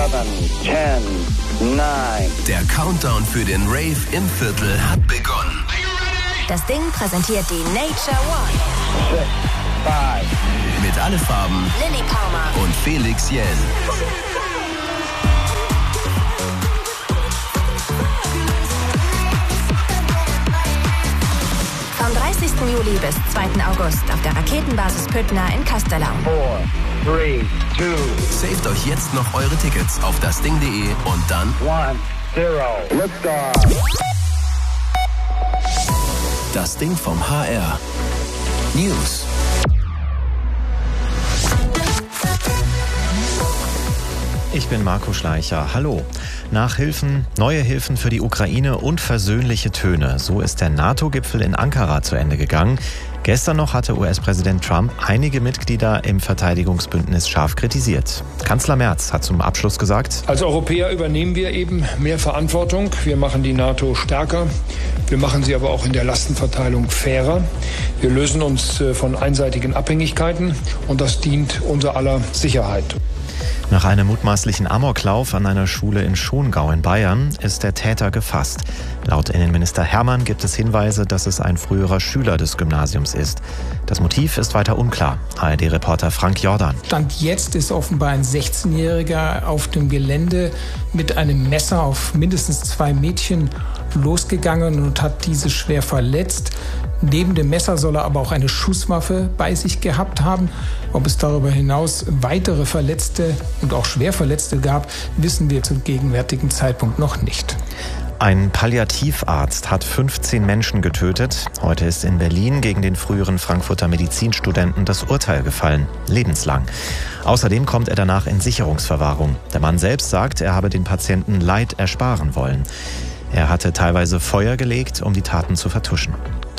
10, 9. Der Countdown für den Rave im Viertel hat begonnen. Das Ding präsentiert die Nature One. 6, 5. Mit Alle Farben, Lilly Palmer und Felix Jähn. Vom 30. Juli bis 2. August auf der Raketenbasis Püttner in Castellau. 4, 3, 2. Saved euch jetzt noch eure Tickets auf dasding.de und dann 1, 0. Liftoff. Das Ding vom HR. News. Ich bin Marco Schleicher. Hallo. Nachhilfen, neue Hilfen für die Ukraine und versöhnliche Töne. So ist der NATO-Gipfel in Ankara zu Ende gegangen. Gestern noch hatte US-Präsident Trump einige Mitglieder im Verteidigungsbündnis scharf kritisiert. Kanzler Merz hat zum Abschluss gesagt: Als Europäer übernehmen wir eben mehr Verantwortung. Wir machen die NATO stärker. Wir machen sie aber auch in der Lastenverteilung fairer. Wir lösen uns von einseitigen Abhängigkeiten und das dient unser aller Sicherheit. Nach einem mutmaßlichen Amoklauf an einer Schule in Schongau in Bayern ist der Täter gefasst. Laut Innenminister Hermann gibt es Hinweise, dass es ein früherer Schüler des Gymnasiums ist. Das Motiv ist weiter unklar. ARD-Reporter Frank Jordan. Stand jetzt ist offenbar ein 16-Jähriger auf dem Gelände mit einem Messer auf mindestens 2 Mädchen losgegangen und hat diese schwer verletzt. Neben dem Messer soll er aber auch eine Schusswaffe bei sich gehabt haben. Ob es darüber hinaus weitere Verletzte und auch Schwerverletzte gab, wissen wir zum gegenwärtigen Zeitpunkt noch nicht. Ein Palliativarzt hat 15 Menschen getötet. Heute ist in Berlin gegen den früheren Frankfurter Medizinstudenten das Urteil gefallen. Lebenslang. Außerdem kommt er danach in Sicherungsverwahrung. Der Mann selbst sagt, er habe den Patienten Leid ersparen wollen. Er hatte teilweise Feuer gelegt, um die Taten zu vertuschen.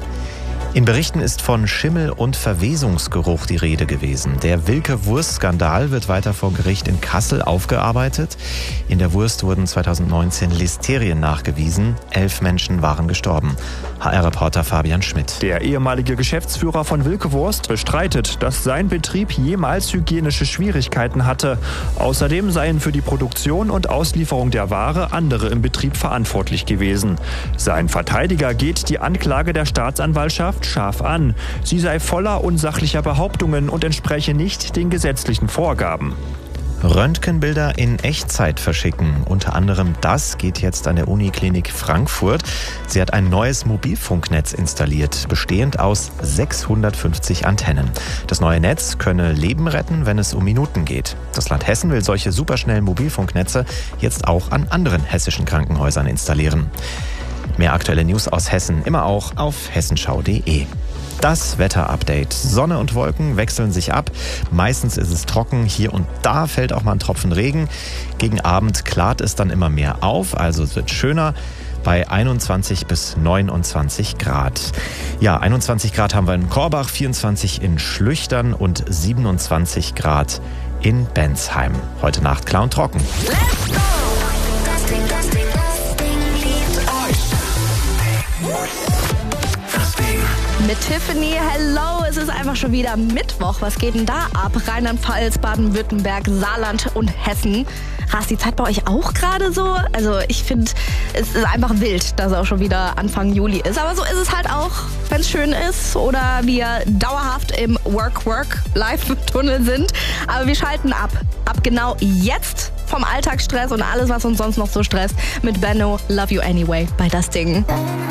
In Berichten ist von Schimmel- und Verwesungsgeruch die Rede gewesen. Der Wilke-Wurst-Skandal wird weiter vor Gericht in Kassel aufgearbeitet. In der Wurst wurden 2019 Listerien nachgewiesen. 11 Menschen waren gestorben. HR-Reporter Fabian Schmidt. Der ehemalige Geschäftsführer von Wilke Wurst bestreitet, dass sein Betrieb jemals hygienische Schwierigkeiten hatte. Außerdem seien für die Produktion und Auslieferung der Ware andere im Betrieb verantwortlich gewesen. Sein Verteidiger geht die Anklage der Staatsanwaltschaft scharf an. Sie sei voller unsachlicher Behauptungen und entspreche nicht den gesetzlichen Vorgaben. Röntgenbilder in Echtzeit verschicken. Unter anderem das geht jetzt an der Uniklinik Frankfurt. Sie hat ein neues Mobilfunknetz installiert, bestehend aus 650 Antennen. Das neue Netz könne Leben retten, wenn es um Minuten geht. Das Land Hessen will solche superschnellen Mobilfunknetze jetzt auch an anderen hessischen Krankenhäusern installieren. Mehr aktuelle News aus Hessen immer auch auf hessenschau.de. Das Wetterupdate. Sonne und Wolken wechseln sich ab. Meistens ist es trocken. Hier und da fällt auch mal ein Tropfen Regen. Gegen Abend klart es dann immer mehr auf. Also es wird schöner bei 21 bis 29 Grad. Ja, 21 Grad haben wir in Korbach, 24 in Schlüchtern und 27 Grad in Bensheim. Heute Nacht klar und trocken. Let's go! Das Ding liebt euch. Mit Tiffany, hello, es ist einfach schon wieder Mittwoch. Was geht denn da ab? Rheinland-Pfalz, Baden-Württemberg, Saarland und Hessen. Rast die Zeit bei euch auch gerade so? Also ich finde, es ist einfach wild, dass es auch schon wieder Anfang Juli ist. Aber so ist es halt auch, wenn es schön ist oder wir dauerhaft im Work-Life-Tunnel sind. Aber wir schalten ab. Ab genau jetzt vom Alltagsstress und alles, was uns sonst noch so stresst, mit Benno, Love You Anyway bei Das Ding.